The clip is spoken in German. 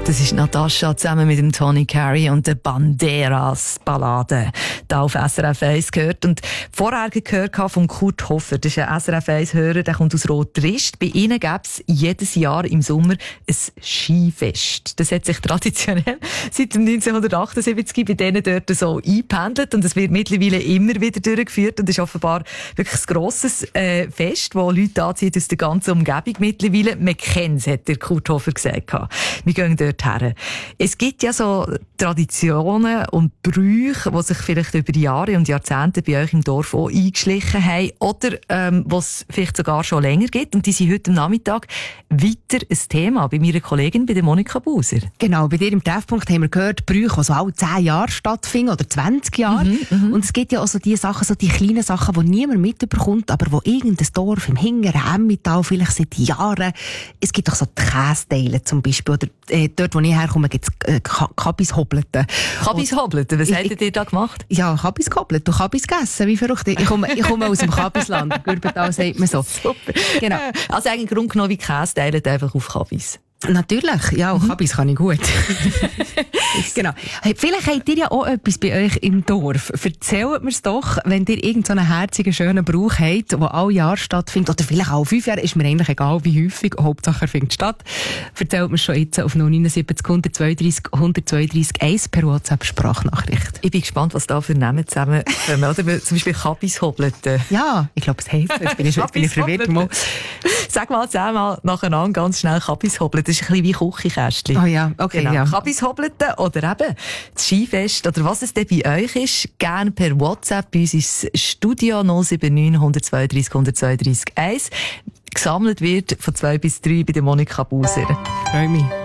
Das ist Natascha zusammen mit dem Tony Carey und der Banderas-Ballade da auf SRF 1 gehört. Und vorher gehört von Kurt Hofer, das ist ein SRF 1-Hörer, der kommt aus Rotrist. Bei ihnen gäbe es jedes Jahr im Sommer ein Skifest. Das hat sich traditionell seit 1978 bei denen dort so eingependelt und es wird mittlerweile immer wieder durchgeführt und ist offenbar wirklich ein grosses Fest, wo Leute anziehen aus der ganzen Umgebung mittlerweile. Man kennt es, hat der Kurt Hofer gesagt. Wir gehen dort her. Es gibt ja so Traditionen und Brüche, die sich vielleicht über die Jahre und Jahrzehnte bei euch im Dorf auch eingeschlichen haben oder was es vielleicht sogar schon länger gibt. Und die sind heute am Nachmittag weiter ein Thema bei meiner Kollegin, bei der Monika Buser. Genau, bei dir im Treffpunkt haben wir gehört, Brüche, die so alle 10 Jahre stattfinden oder 20 Jahre. Und es gibt ja auch so die Sachen, so die kleinen Sachen, die niemand mitbekommt, aber wo irgendein Dorf im hinteren Emmental vielleicht seit Jahren, es gibt auch so die Kästeile zum Beispiel, oder dort, wo ich herkomme, gibt es Kabishobelten. Kabishobelten? Was habt ihr da gemacht? Ja, Kabishobelten. Du Kabis gegessen, wie verrückt. Ich komme aus dem Kabisland. Gürbental sagt man so. Super. Genau. Also eigentlich Grund genommen wie Kästeile einfach auf Kabis. Natürlich, ja, auch Kabis kann ich gut. Genau. Hey, vielleicht habt ihr ja auch etwas bei euch im Dorf. Erzählt mir's doch, wenn ihr irgendeinen herzigen, schönen Brauch habt, der alle Jahre stattfindet, oder vielleicht auch 5 Jahre, ist mir eigentlich egal, wie häufig, Hauptsache er findet statt. Erzählt mir's schon jetzt auf 079 132 132 1 per WhatsApp-Sprachnachricht. Ich bin gespannt, was da für Namen zusammenkommen. Oder zum Beispiel Kabishobelten. Ja, ich glaube, es heisst. Jetzt bin ich verwirrt. Sag mal 10 Mal nacheinander ganz schnell Kabishobelten. Das ist ein bisschen wie Küchenkästchen. Oh ja, okay. Genau. Ja. Kabishobelten oder eben das Skifest oder was es denn bei euch ist, gerne per WhatsApp bei uns ins Studio 079 132 132 1. Gesammelt wird von 2 bis 3 bei der Monika Buser. Freue mich.